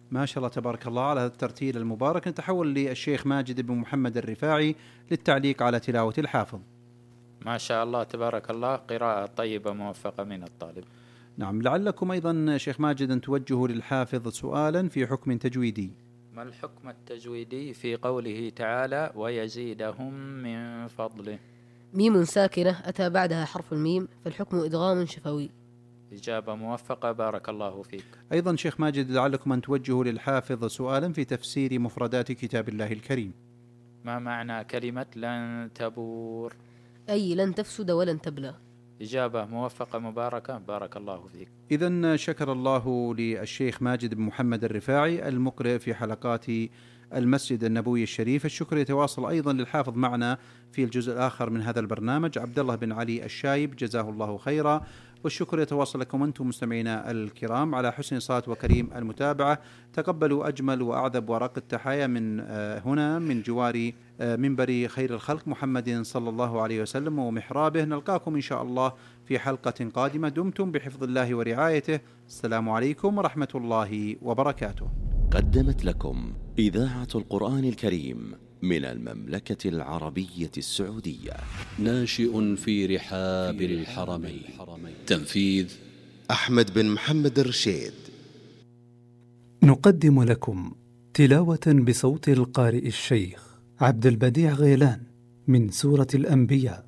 ما شاء الله تبارك الله على هذا الترتيل المبارك. نتحول للشيخ ماجد بن محمد الرفاعي للتعليق على تلاوة الحافظ. ما شاء الله تبارك الله، قراءة طيبة موفقة من الطالب. نعم، لعلكم أيضا شيخ ماجد أن توجهوا للحافظ سؤالا في حكم تجويدي. ما الحكم التجويدي في قوله تعالى ويزيدهم من فضله؟ ميم ساكنة أتى بعدها حرف الميم، فالحكم إدغام شفوي. إجابة موفقة، بارك الله فيك. أيضا شيخ ماجد لعلكم أن توجهوا للحافظ سؤالا في تفسير مفردات كتاب الله الكريم. ما معنى كلمة لن تبور؟ أي لن تفسد ولن تبلى. إجابة موفقة مباركة، بارك الله فيك. إذن شكر الله للشيخ ماجد بن محمد الرفاعي المقرئ في حلقات المسجد النبوي الشريف. الشكر يتواصل أيضا للحافظ معنا في الجزء الآخر من هذا البرنامج عبد الله بن علي الشايب، جزاه الله خيرا. والشكر يتواصل لكم أنتم مستمعينا الكرام على حسن صوت وكريم المتابعة. تقبلوا أجمل وأعذب ورق التحايا من هنا من جوار منبر خير الخلق محمد صلى الله عليه وسلم ومحرابه. نلقاكم إن شاء الله في حلقة قادمة. دمتم بحفظ الله ورعايته. السلام عليكم ورحمة الله وبركاته. قدمت لكم إذاعة القرآن الكريم من المملكة العربية السعودية. ناشئ في رحاب الحرمين. تنفيذ أحمد بن محمد الرشيد. نقدم لكم تلاوة بصوت القارئ الشيخ عبد البديع غيلان من سورة الأنبياء.